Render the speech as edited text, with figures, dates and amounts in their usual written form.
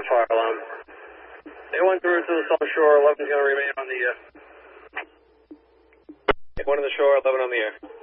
fire alarm. They went through to the South Shore, 11's going to remain on the air. 1 on the shore, 11 on the air.